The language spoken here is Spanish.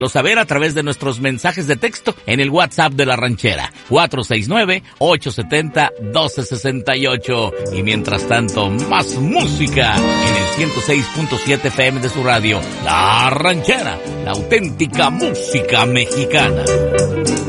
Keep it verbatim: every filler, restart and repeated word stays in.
saber a través de nuestros mensajes de texto en el WhatsApp de La Ranchera, cuatro seis nueve, ocho siete cero, uno dos seis ocho. Y mientras tanto, más música en el ciento seis punto siete F M de su radio, La Ranchera, la auténtica música mexicana.